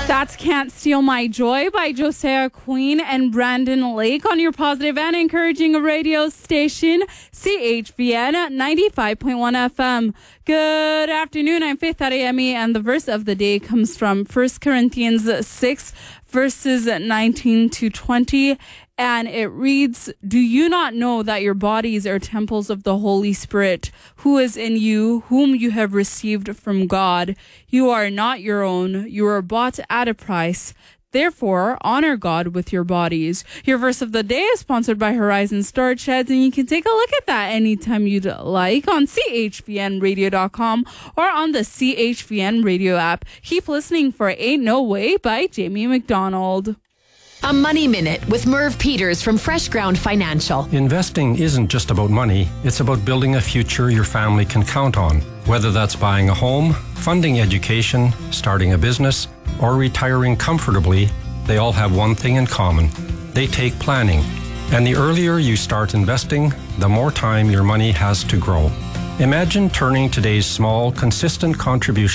That's Can't Steal My Joy by Josiah Queen and Brandon Lake on your positive and encouraging radio station, CHVN 95.1 FM. Good afternoon. I'm Faith Arayemi, and the verse of the day comes from 1 Corinthians 6, verses 19 to 20. And it reads, "Do you not know that your bodies are temples of the Holy Spirit, who is in you, whom you have received from God? You are not your own. You are bought at a price. Therefore, honor God with your bodies." Your verse of the day is sponsored by Horizon Storage Sheds, and you can take a look at that anytime you'd like on chvnradio.com or on the CHVN radio app. Keep listening for Ain't No Way by Jamie McDonald. A Money Minute with Merv Peters from Fresh Ground Financial. Investing isn't just about money, it's about building a future your family can count on. Whether that's buying a home, funding education, starting a business, or retiring comfortably, they all have one thing in common. They take planning. And the earlier you start investing, the more time your money has to grow. Imagine turning today's small, consistent contribution